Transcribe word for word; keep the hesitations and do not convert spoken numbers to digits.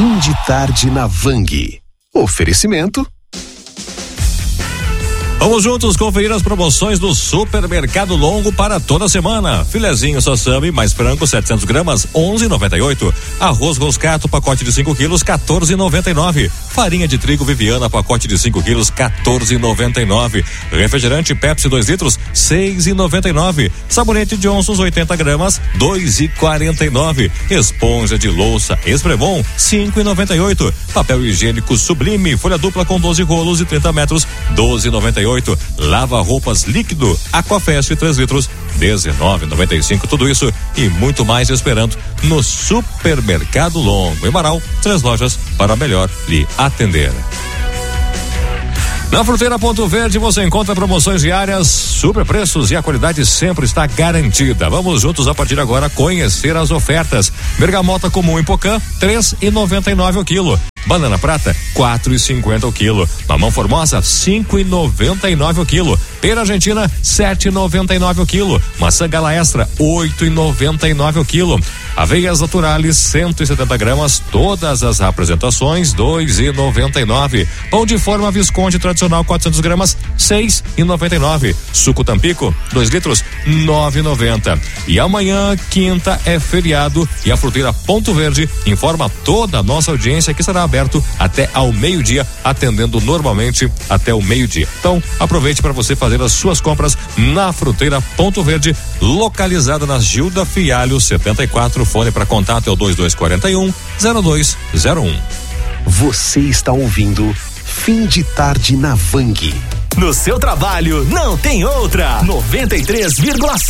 Fim de tarde na Vang. Oferecimento. Vamos juntos conferir as promoções do Supermercado Longo para toda semana. Filezinho Sassami mais frango setecentos gramas, onze e noventa e oito. Arroz Roscato pacote de cinco quilos, quatorze e noventa e nove. Farinha de trigo Viviana pacote de cinco quilos, quatorze e noventa e nove. Refrigerante Pepsi dois litros, seis e noventa e nove. Sabonete Johnson's oitenta gramas, dois e quarenta e nove. Esponja de louça Espremon, cinco e noventa e oito. Papel higiênico Sublime folha dupla com doze rolos e trinta metros, doze e noventa e oito. Lava roupas líquido Aquafest três litros, dezenove e noventa e cinco. Tudo isso e muito mais esperando no Supermercado Longo. Em Marau, três lojas para melhor lhe atender. Na Fruteira Ponto Verde você encontra promoções diárias, super preços e a qualidade sempre está garantida. Vamos juntos a partir de agora conhecer as ofertas. Bergamota comum em Pocã, três e noventa e nove o quilo. Banana prata, quatro e cinquenta o quilo. Mamão formosa, cinco e noventa e nove o quilo. Pera argentina, sete e noventa e nove o quilo. Maçã gala extra, oito e noventa e nove o quilo. Aveias naturales, cento e setenta gramas, todas as apresentações, dois e noventa e nove. Pão de forma Visconde tradicional, quatrocentos gramas, seis e noventa e nove. Suco Tampico, dois litros, nove e noventa. E amanhã, quinta, é feriado e a Fruteira Ponto Verde informa toda a nossa audiência que será aberto até ao meio-dia, atendendo normalmente até o meio-dia. Então, aproveite para você fazer as suas compras na Fruteira Ponto Verde, localizada na Gilda Fialho setenta e quatro. Fone para contato é o dois dois quatro um, zero dois zero um. Você está ouvindo Fim de Tarde na Vang. No seu trabalho não tem outra. noventa e três vírgula sete.